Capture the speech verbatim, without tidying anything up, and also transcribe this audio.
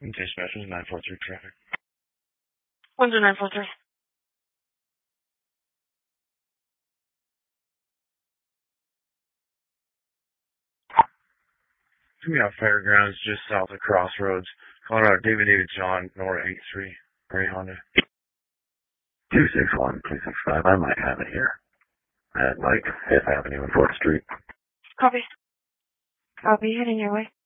Dispatch is nine four three traffic. One's a nine four three. Coming out Fairgrounds, just south of Crossroads. Colorado, David David John, Nora eight three, Gray Honda. two six one, two six five, I might have it here. At like fifth Avenue and fourth Street. Copy. Copy, heading your way.